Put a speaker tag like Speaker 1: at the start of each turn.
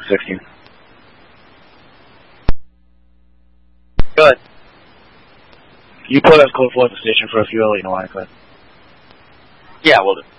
Speaker 1: 16.
Speaker 2: Good.
Speaker 1: You put us code 4 at the station for a few, I'll let you know when I could.
Speaker 2: Yeah, we'll do.